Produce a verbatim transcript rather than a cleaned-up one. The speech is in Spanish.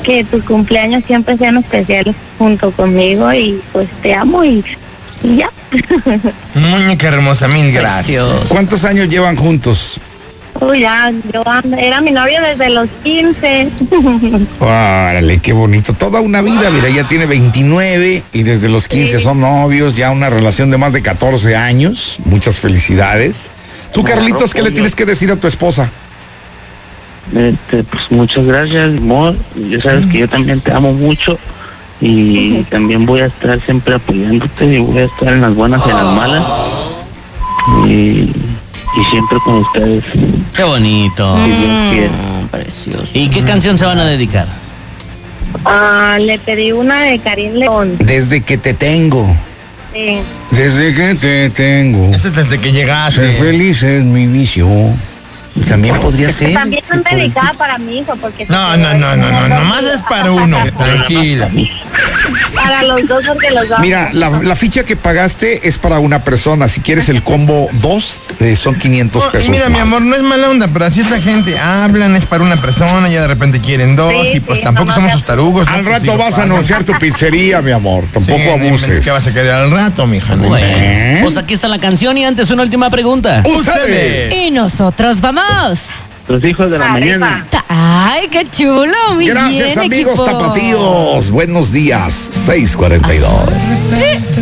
que tus cumpleaños siempre sean especiales junto conmigo y pues te amo y, y ya. Muñeca hermosa, mil gracias. ¿Cuántos años llevan juntos? Uy, ya, yo ando- era mi novio desde los quince. Órale, qué bonito. Toda una vida, mira, ya tiene veintinueve y desde los quince Sí. son novios, ya una relación de más de catorce años. Muchas felicidades. Tú, Carlitos, ¿qué le tienes que decir a tu esposa? Este, pues muchas gracias, amor. Ya sabes que yo también te amo mucho y también voy a estar siempre apoyándote y voy a estar en las buenas y en las malas y, y siempre con ustedes. Qué bonito. Si Dios quiere. Precioso. ¿Y qué canción se van a dedicar? Ah, le pedí una de Karim León. Desde que te tengo. Sí. Desde que te tengo. Ese es desde que Ser llegaste. feliz es mi vicio. También podría ser. También este, son por el dedicadas para mi hijo porque No, no, no, no, no, nomás es para uno. Tranquila. para los dos porque los dos. Mira, la, la ficha que pagaste es para una persona. Si quieres el combo dos, eh, son quinientos No, y pesos. mira, mi más. amor, no es mala onda, pero así es la gente. Hablan, es para una persona, ya de repente quieren dos, Sí, y pues sí, tampoco nomás somos ya- sus tarugos. ¿no? Al Pues, rato digo, vas a para- anunciar tu pizzería, mi amor. Tampoco Sí, no inventes, abuses. ¿qué vas a querer al rato, mija? No Bueno, ¿Eh? pues aquí está la canción y antes una última pregunta. ¡Ustedes! Y nosotros vamos. Los hijos de la Arriba. mañana. Ta- Ay, qué chulo. Muy Gracias, bien, amigos equipo. tapatíos. Buenos días, seis cuarenta y dos.